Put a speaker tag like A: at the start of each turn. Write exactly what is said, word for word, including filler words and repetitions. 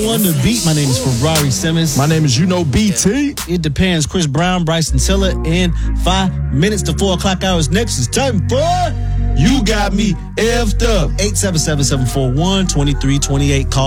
A: one to beat. My name is Ferrari Simmons.
B: My name is You Know B T.
A: It depends. Chris Brown, Bryson Tiller, in five minutes to four o'clock hours. Next is time for
B: You Got Me Effed Up.
A: eight seven seven, seven four one, two three two eight. Call